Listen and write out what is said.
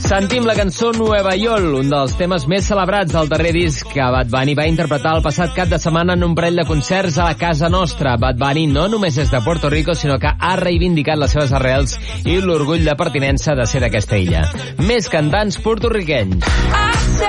Sentim la cançó Nueva York, un dels temes més celebrats del darrer disc que Bad Bunny va interpretar el passat cap de setmana en un parell de concerts a casa nostra. Bad Bunny no només és de Puerto Rico, sinó que ha reivindicat les seves arrels i l'orgull de pertinença de ser d'aquesta illa. Més cantants porto-riquenys.